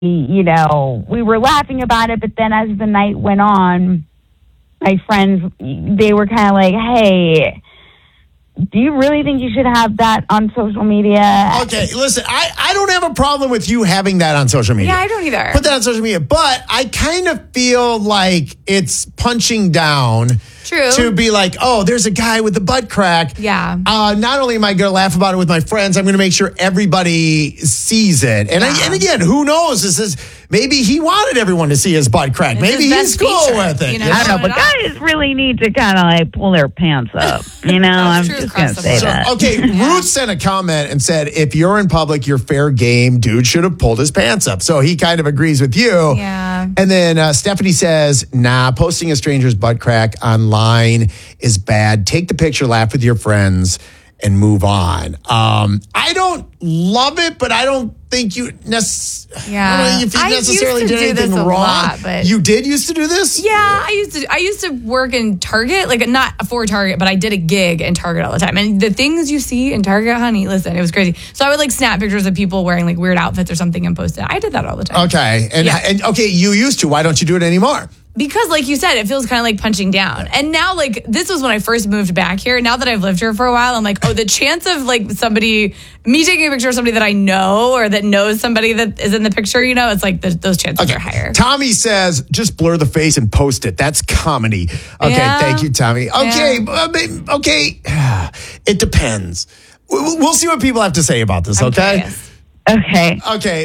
we were laughing about it, but then as the night went on, my friends, they were kind of like, hey, do you really think you should have that on social media? Okay, listen, I don't have a problem with you having that on social media. Yeah, I don't either. Put that on social media. But I kind of feel like it's punching down. True. To be like, oh, there's a guy with the butt crack. Yeah. Not only am I going to laugh about it with my friends, I'm going to make sure everybody sees it. And, and again, who knows? This is maybe he wanted everyone to see his butt crack. It's maybe he's cool with it. I don't know, but guys really need to kind of like pull their pants up. I'm just going to say that. Okay, Ruth sent a comment and said, if you're in public, you're fair game. Dude should have pulled his pants up. So he kind of agrees with you. Yeah. And then Stephanie says, nah, posting a stranger's butt crack online is bad. Take the picture, laugh with your friends, and move on. I don't love it, but I don't think you necessarily did anything wrong. But you did used to do this? Yeah, I used to work in Target, like not for Target, but I did a gig in Target all the time. And the things you see in Target, honey, listen, it was crazy. So I would like snap pictures of people wearing like weird outfits or something and post it. I did that all the time. Okay. And okay, you used to. Why don't you do it anymore? Because like you said, it feels kind of like punching down. And now like this was when I first moved back here. Now that I've lived here for a while, I'm like, oh, the chance of like me taking a picture of somebody that I know or that knows somebody that is in the picture, it's like those chances are higher. Tommy says, just blur the face and post it. That's comedy. Okay, thank you, Tommy. Okay, okay. It depends. We'll see what people have to say about this, okay? Okay,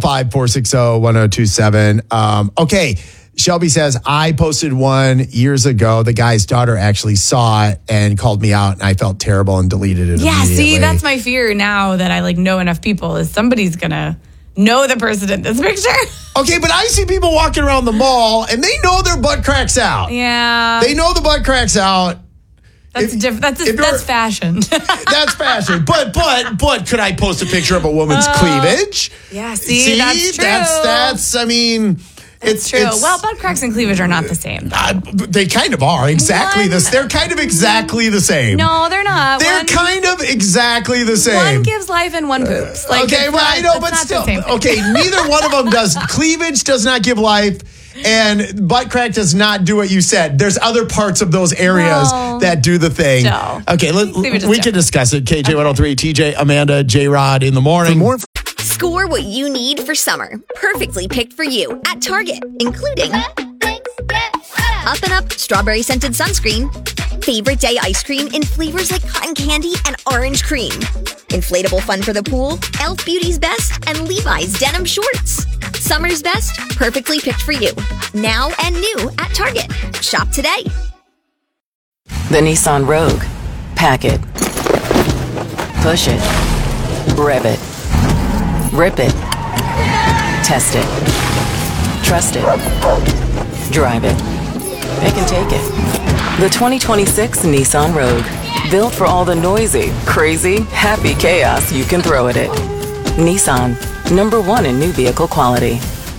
405-460-1027. Okay. Shelby says, I posted one years ago. The guy's daughter actually saw it and called me out, and I felt terrible and deleted it immediately. See, that's my fear now that I like know enough people is somebody's going to know the person in this picture. Okay, but I see people walking around the mall, and they know their butt crack's out. Yeah. They know the butt crack's out. That's different. That's fashion. That's fashion. But could I post a picture of a woman's cleavage? Yeah, see, that's true. That's, I mean... It's true. Well, butt cracks and cleavage are not the same. They kind of are. Exactly this. They're kind of exactly the same. No, they're not. They're kind of exactly the same. One gives life and one poops. Okay, well, I know, but still. Okay, neither one of them does. Cleavage does not give life, and butt crack does not do what you said. There's other parts of those areas that do the thing. No. Okay, we can discuss it. KJ103, TJ, Amanda, J-Rod in the morning. Score what you need for summer. Perfectly picked for you at Target, including Up and Up strawberry scented sunscreen, favorite day ice cream in flavors like cotton candy and orange cream, inflatable fun for the pool, Elf Beauty's Best, and Levi's denim shorts. Summer's best, perfectly picked for you. Now and new at Target. Shop today. The Nissan Rogue. Pack it. Push it. Rev it. Rip it. Test it. Trust it. Drive it. They can take it. The 2026 Nissan Rogue. Built for all the noisy, crazy, happy chaos you can throw at it. Nissan. #1 in new vehicle quality.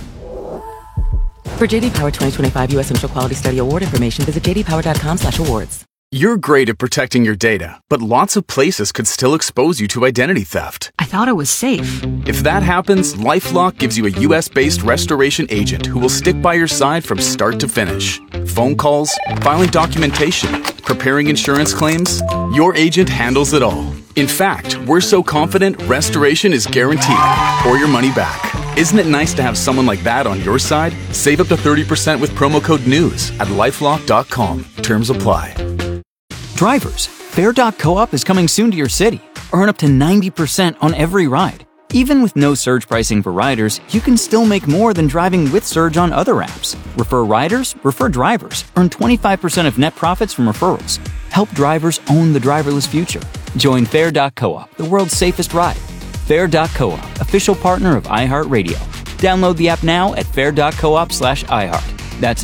For JD Power 2025 U.S. Central Quality Study Award information, visit jdpower.com/awards. You're great at protecting your data, but lots of places could still expose you to identity theft. I thought it was safe. If that happens, LifeLock gives you a U.S.-based restoration agent who will stick by your side from start to finish. Phone calls, filing documentation, preparing insurance claims, your agent handles it all. In fact, we're so confident restoration is guaranteed or your money back. Isn't it nice to have someone like that on your side? Save up to 30% with promo code NEWS at LifeLock.com. Terms apply. Drivers, Fair.coop is coming soon to your city. Earn up to 90% on every ride. Even with no surge pricing for riders, you can still make more than driving with surge on other apps. Refer riders, refer drivers. Earn 25% of net profits from referrals. Help drivers own the driverless future. Join Fair.coop, the world's safest ride. Fair.coop, official partner of iHeartRadio. Download the app now at fair.coop/iHeart. That's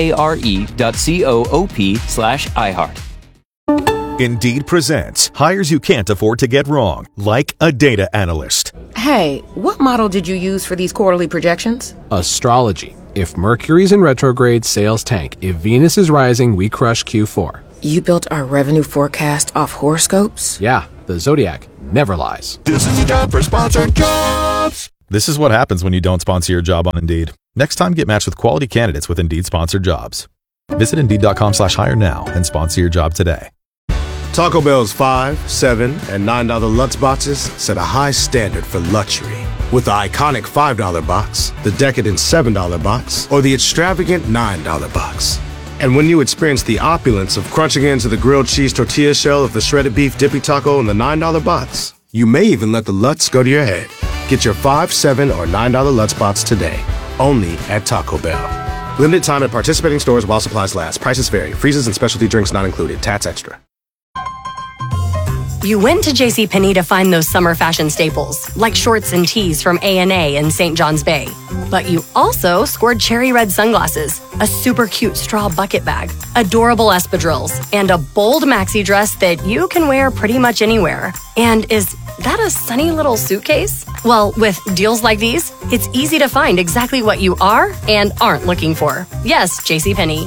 FARE.coop/iHeart. Indeed presents hires you can't afford to get wrong, like a data analyst. Hey, what model did you use for these quarterly projections? Astrology. If Mercury's in retrograde, sales tank. If Venus is rising, we crush Q4. You built our revenue forecast off horoscopes? Yeah, the Zodiac never lies. This is the job for Sponsored Jobs. This is what happens when you don't sponsor your job on Indeed. Next time, get matched with quality candidates with Indeed sponsored jobs. Visit Indeed.com/hire now and sponsor your job today. Taco Bell's $5, $7, and $9 Lutz boxes set a high standard for luxury. With the iconic $5 box, the decadent $7 box, or the extravagant $9 box. And when you experience the opulence of crunching into the grilled cheese tortilla shell of the shredded beef dippy taco in the $9 box, you may even let the Lutz go to your head. Get your $5, $7, or $9 Lutz box today, only at Taco Bell. Limited time at participating stores while supplies last. Prices vary. Freezes and specialty drinks not included. Tats extra. You went to JCPenney to find those summer fashion staples, like shorts and tees from A&A in St. John's Bay. But you also scored cherry red sunglasses, a super cute straw bucket bag, adorable espadrilles, and a bold maxi dress that you can wear pretty much anywhere. And is that a sunny little suitcase? Well, with deals like these, it's easy to find exactly what you are and aren't looking for. Yes, JCPenney.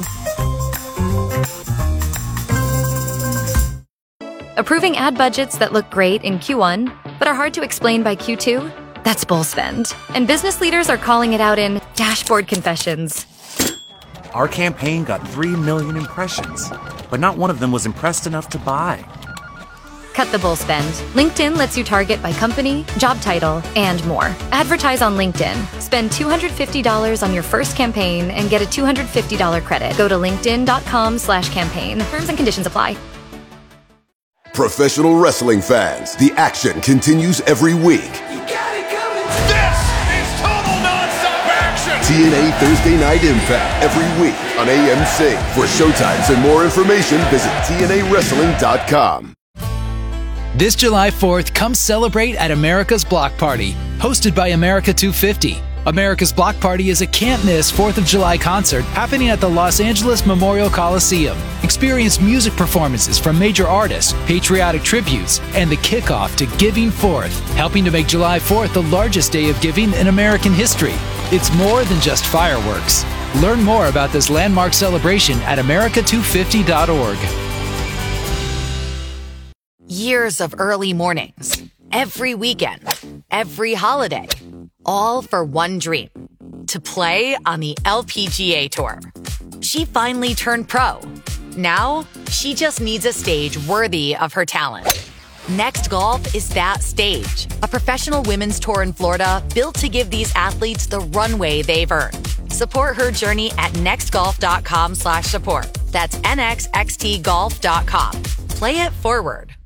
Approving ad budgets that look great in Q1, but are hard to explain by Q2? That's bull spend. And business leaders are calling it out in dashboard confessions. Our campaign got 3 million impressions, but not one of them was impressed enough to buy. Cut the bull spend. LinkedIn lets you target by company, job title, and more. Advertise on LinkedIn. Spend $250 on your first campaign and get a $250 credit. Go to linkedin.com/campaign. Terms and conditions apply. Professional wrestling fans, the action continues every week. This is total nonstop action! TNA Thursday Night Impact every week on AMC. For showtimes and more information, visit TNAWrestling.com. This July 4th, come celebrate at America's Block Party, hosted by America 250. America's Block Party is a can't-miss 4th of July concert happening at the Los Angeles Memorial Coliseum. Experience music performances from major artists, patriotic tributes, and the kickoff to Giving Forth, helping to make July 4th the largest day of giving in American history. It's more than just fireworks. Learn more about this landmark celebration at america250.org. Years of early mornings, every weekend, every holiday, all for one dream, to play on the LPGA Tour. She finally turned pro. Now, she just needs a stage worthy of her talent. Next Golf is that stage, a professional women's tour in Florida built to give these athletes the runway they've earned. Support her journey at nextgolf.com/support. That's nxxtgolf.com. Play it forward.